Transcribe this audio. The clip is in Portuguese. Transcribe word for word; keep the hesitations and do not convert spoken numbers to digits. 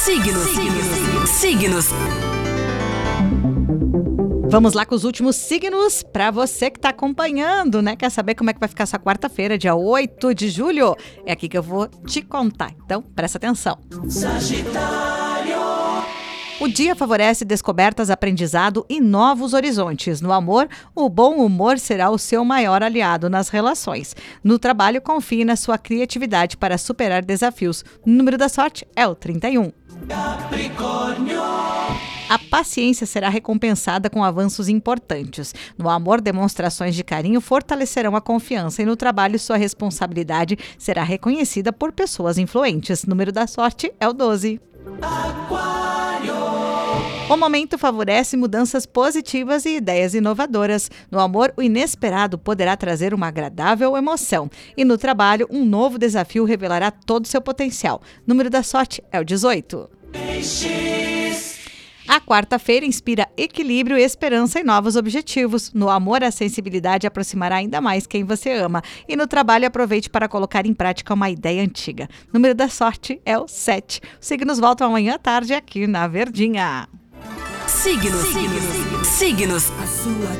Signos, signos, signos. Vamos lá com os últimos signos para você que está acompanhando, né? Quer saber como é que vai ficar essa quarta-feira, dia oito de julho? É aqui que eu vou te contar, então presta atenção. Sagitário. O dia favorece descobertas, aprendizado e novos horizontes. No amor, o bom humor será o seu maior aliado nas relações. No trabalho, confie na sua criatividade para superar desafios. O número da sorte é o trinta e um. Capricórnio. A paciência será recompensada com avanços importantes. No amor, demonstrações de carinho fortalecerão a confiança e no trabalho, sua responsabilidade será reconhecida por pessoas influentes. O número da sorte é o doze. Aquário. O momento favorece mudanças positivas e ideias inovadoras. No amor, o inesperado poderá trazer uma agradável emoção. E no trabalho, um novo desafio revelará todo o seu potencial. O número da sorte é o dezoito. Peixes. A quarta-feira inspira equilíbrio, esperança e novos objetivos. No amor, a sensibilidade aproximará ainda mais quem você ama. E no trabalho, aproveite para colocar em prática uma ideia antiga. O número da sorte é o sete. Os signos voltam amanhã à tarde aqui na Verdinha. Signos, signos, signos. A sua